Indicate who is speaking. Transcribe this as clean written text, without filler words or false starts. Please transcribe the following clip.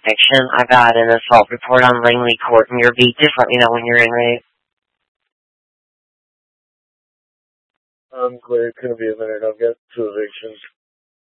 Speaker 1: eviction. I got an assault report on Langley Court in your beat. Just let me know when you're in, Ray.
Speaker 2: I'm clear. It's going to be a minute. I've got 2 evictions.